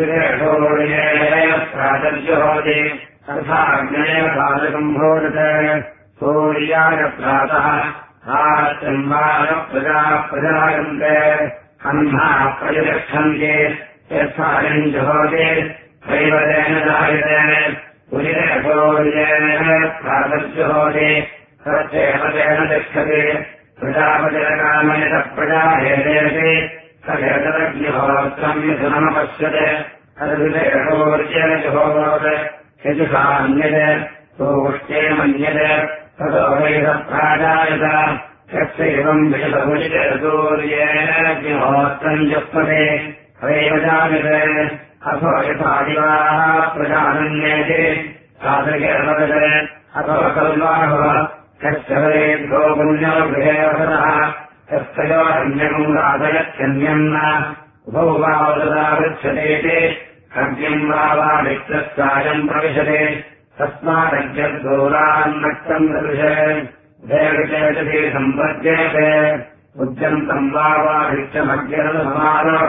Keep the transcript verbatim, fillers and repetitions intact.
प्रातर्जुहोति तथाग्नेव कालकम् भोजते सूर्याय प्रातः आचम्बारप्रजा प्रजायन्ते हन्नाः प्रतिष्ठन्ते यत्सायम् जुहोति दैवतेन जायते सूर्येण प्रातर्जुहोति तच्चैव तेन तिष्ठति प्रजापतिरकामयतः प्रजा हेदेति सहेतदग्निहोत्रम् मिथुनमपश्यते तद्विषयशोर्येण जुहोत् यजुषान्यते सोष्टे मन्यते ततो वैदप्राजायत यस्यैवम् विषदमुचिते सूर्येणाग्निहोत्रम् जुह्वते हवैव जायते अथो यथा दिवाः प्रजानन्येति साधकेर्वदते अथो कल्वाहव यस्य वरेभ्यो पुण्यो गृहे वसतः यस्तयोरन्यम् राधयत्यन्यम् न उभौ वा वदता पृच्छतेति अग्निम् वा वा वित्रस्तायम् प्रविशते तस्मादग्निर्दूरान्नक्तम् दृशे देवचेतति सम्पद्येते उद्यन्तम् वा वा वित्रमग्निर्समारो